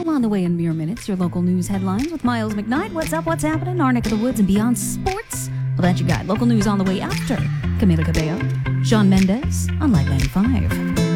On the way in mere minutes, your local news headlines with Miles McKnight. What's up, what's happening? Our neck of the woods and beyond sports. Well, that's your guide. Local news on the way after Camila Cabello, Shawn Mendes on Light 95.